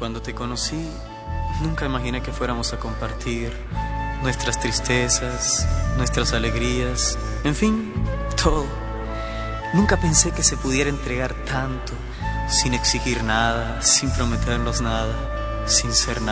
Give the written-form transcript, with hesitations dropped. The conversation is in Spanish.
Cuando te conocí, nunca imaginé que fuéramos a compartir nuestras tristezas, nuestras alegrías, en fin, todo. Nunca pensé que se pudiera entregar tanto, sin exigir nada, sin prometernos nada, sin ser nada.